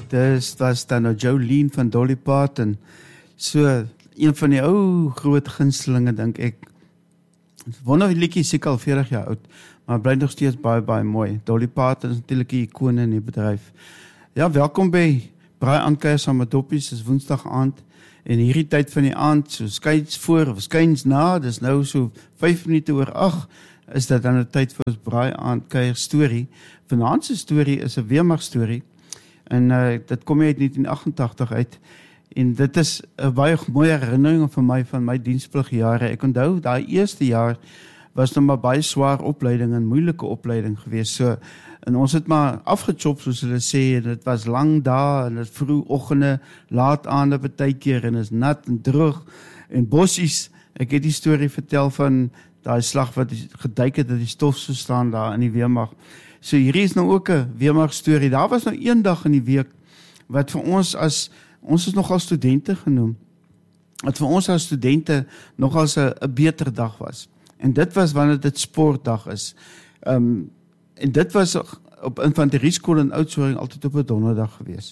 Dis was dan nou Jolene van Dolly Parton. So, een van die ou groot gunstelinge, dink ek. Wonderlike liedjie, seker al 40 jaar oud, maar bly nog steeds baie mooi. Dolly Parton is natuurlik 'n ikone in die bedryf. Ja, welkom by Braai Aankuier saam met Doppies, dis Woensdag aand. En hierdie tyd van die aand, so skuins voor of skuins na, dis nou so 5 minute oor 8, is dit dan 'n tyd vir ons Braai Aankuier storie. Vanaand se storie is 'n weermag storie. En dit kom uit 1988 uit. En dit is 'n baie mooie herinnering vir my van my diensplugjare. Ek onthou, daai eerste jaar was nog maar baie swaar opleiding en moeilike opleiding geweest. So, en ons het maar afgechop, soos hulle sê, en dit was lang dae, en dit vroegoggende, laat aande partykeer, en is nat en droog, en bossies. Ek het die storie vertel van daai slag wat geduik het, dat die stof so staan daar in die weermag. So hierdie is nou ook 'n weermag storie. Daar was nou een dag in die week, wat vir ons is nogal studente genoem, wat vir ons as studente nogal 'n beter dag was. En dit was wanneer dit sportdag is. En dit was op infanterieskool in Oudtshoorn altyd op 'n donderdag gewees.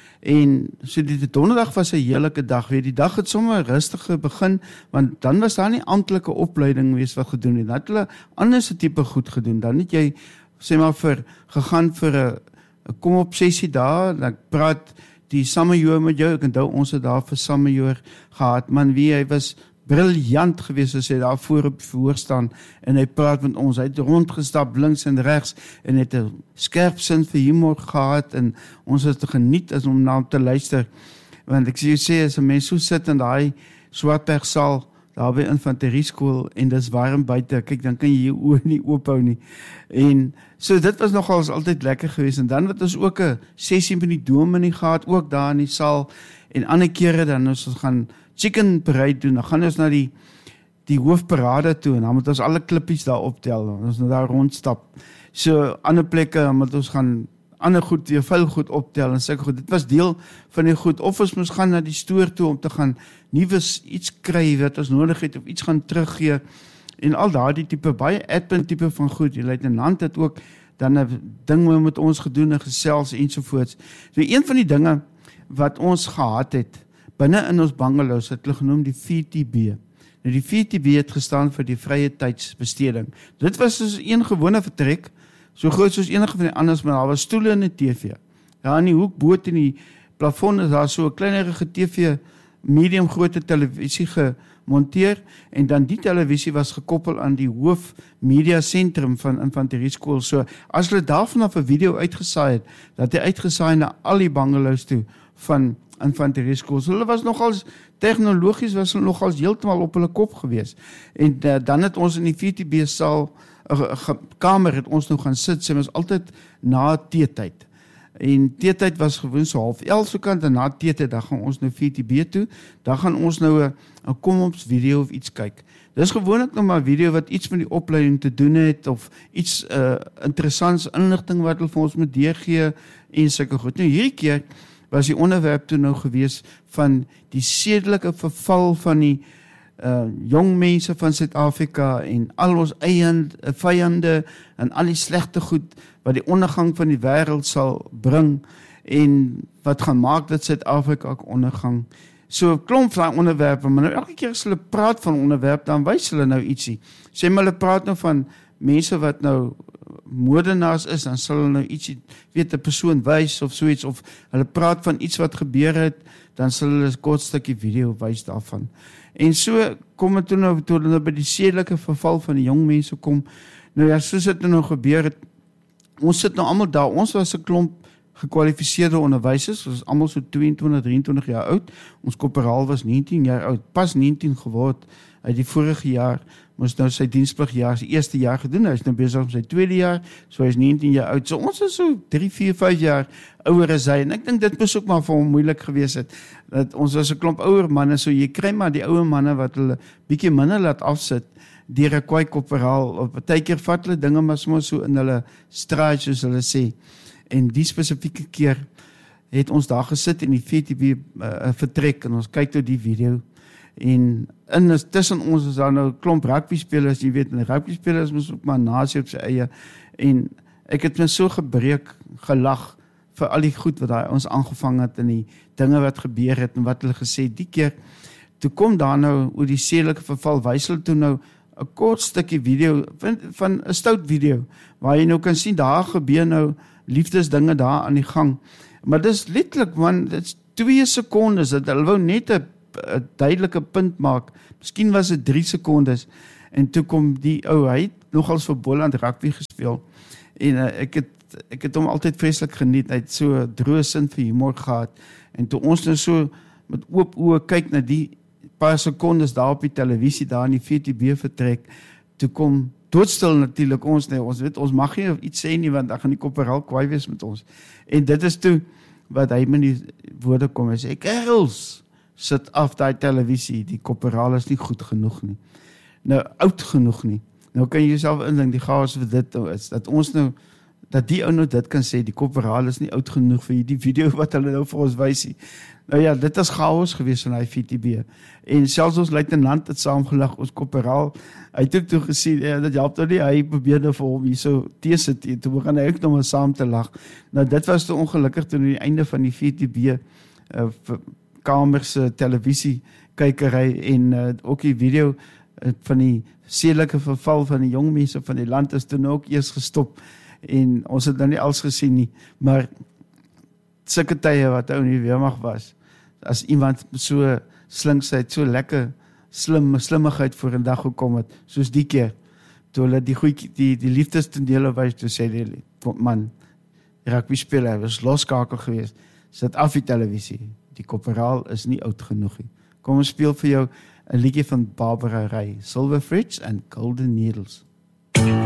En so die donderdag was 'n heerlike dag. Die dag het sommer rustig begin, want dan was daar nie amptelike opleiding wees wat gedoen het. Dan het hulle anders tipe goed gedoen. Dan het jy sê maar gegaan vir 'n kom op sessie daar, dan praat die Samejoor met jou. Ek onthou ons het daar vir Samejoor gehad, man, hy was briljant geweest as hy daar voor op verhoor staan en hy praat met ons. Hy het rondgestap links en regs en het 'n skerp sin vir humor gehad en ons het geniet as om na hom te luister. Want ek sê as 'n mens so sit in daai Swartbergsaal daar by infanterieskool en dis warm buite, kyk, dan kan jy jou oë nie oophou nie. En so dit was nogals altyd lekker geweest. En dan het ons ook 'n sessie met die dominee gehad, ook daar in die saal. En ander kere dan ons gaan chicken parade doen, dan gaan ons na die hoofparade toe, en dan moet ons alle klippies daar optel, en ons nou daar rondstap. So, ander plekke, dan moet ons gaan ander goed, veel goed optel, en sulke goed. Dit was deel van die goed, of ons moes gaan na die stoor toe, om te gaan nuus iets kry, wat ons nodig het, of iets gaan teruggee, en al daardie tipe, baie admin tipe van goed. Die luitenant het ook dan 'n ding met ons gedoen, en gesels, ensovoorts. So, een van die dinge, wat ons gehad het, binne in ons bungalows, het hulle genoem die VTB. Nou die VTB het gestaan vir die vrye tydsbesteding. Dit was dus een gewone vertrek, so groot soos enige van die anders, maar daar was stoele en 'n TV. Daar in die hoek boot in die plafon is daar so 'n kleinerige TV, medium grootte televisie gemonteer, en dan die televisie was gekoppel aan die hoof media sentrum van infanterieskool. So as hulle daarvan af 'n video uitgesaai het, dat hy uitgesaai na al die bungalows toe van infanterieskool. So hulle was nogals tegnologies, was hulle nogals heeltemal op hulle kop gewees. En dan het ons in die VTB saal kamer het ons nou gaan sit, sê ons altyd na teetyd. En teetyd was gewoon so 11:30 so kant, en na teetyd, dan gaan ons nou VTB toe, dan gaan ons nou 'n kom-ops video of iets kyk. Dis gewoonlik nou maar video wat iets met die opleiding te doen het, of iets interessants, inligting wat hulle vir ons moet deurgee, en sulke goed. Nou hierdie keer was die onderwerp toe nou gewees van die sedelike verval van die jong mense van Suid-Afrika en al ons vyande en al die slegte goed wat die ondergang van die wêreld sal bring en wat gaan maak dat Suid-Afrika ondergang. So klomp van onderwerpe, maar nou elke keer as hulle praat van onderwerp, dan wys hulle nou ietsie. Sê maar hulle praat nou van mense wat nou moordenaars is, dan sal hulle nou ietsie, 'n persoon wys of so iets, of hulle praat van iets wat gebeur het, dan sal hulle 'n kort stukkie video wys daarvan. En so kom het toe nou by die sedelike verval van die jong mense kom. Nou ja, soos dit nou gebeur het, ons sit nou almal daar, ons was 'n klomp gekwalifiseerde onderwysers, ons is almal so 22, 23 jaar oud, ons korporaal was 19 jaar oud, pas 19 geword, uit die vorige jaar, ons nou sy dienspligjaar, sy eerste jaar gedoen, hy is nou besig om sy tweede jaar, so hy is 19 jaar oud, so ons is so 3, 4, 5 jaar ouer as hy, en ek dink dit moes ook maar vir hom moeilik gewees het, dat ons was 'n klomp ouer manne, so jy kry maar die ouer manne wat hulle bietjie minder laat afsit, deur 'n kwai korporaal, of partykeer vat hulle dinge maar soms so in hulle straat, soos hulle sê, en die spesifieke keer het ons daar gesit in die VTB vertrek, en ons kyk toe die video, en tussen ons is daar nou klomp rugbyspelers, jy weet, en rugbyspelers moes ook maar nasie op sy eie, en ek het my so gebreek, gelag, vir al die goed wat hy ons aangevang het en die dinge wat gebeur het en wat hulle gesê die keer. Toe kom daar nou oor die sedelike verval, wys hulle toe nou 'n kort stukkie video van 'n stout video waar jy nou kan sien daar gebeur nou liefdesdinge daar aan die gang. Maar dis letterlik man, dit's 2 sekondes dat hulle wou net 'n duidelike punt maak. Miskien was dit 3 sekondes en toe kom die ou, hy het nogals vir Boland rugby gespeel en ek het hom altyd vreeslik geniet. Hy het so 'n droë sin vir humor gehad en toe ons nou so met oop oë kyk na die paar sekondes daar op die televisie daar in die VTB vertrek, toe kom doodstil natuurlik ons weet ons mag nie iets sê nie want dan gaan die korporaal kwaai wees met ons. En dit is toe wat hy met die woorde kom en sê, kerels, sit af daai televisie, die korporaal is nie goed genoeg nie. Nou, oud genoeg nie. Nou kan jy jouself indink, die chaos vir dit nou is, dat ons nou, dat die ou nou dit kan sê, die korporaal is nie oud genoeg vir die video wat hulle nou vir ons wys nie. Nou ja, dit is chaos gewees van die VTB. En selfs ons luitenant het saamgelag, ons korporaal, hy het ook toe gesê, dat help nou nie, hy probeerde vir hom hier so teesit, toe begin hy ook nog maar saam te lag. Nou dit was toe ongelukkig toe aan die einde van die VTB kamers televisie kykery en ook die video van die sedelike verval van die jong mense van die land is toe ook eers gestop en ons het dan nie alles gesien nie, maar sulke tye wat ou nie weermag was, as iemand so slinksheid, so lekker slimmigheid voor 'n dag gekom het, soos die keer, toe hulle die liefdestonele wys, toe sê die man, die rugby speler, was loskakel geweest, sit af die televisie, die korporaal is nie oud genoeg nie. Kom ons speel vir jou 'n liedjie van Barbara Ray, Silver Fridge and Golden Needles.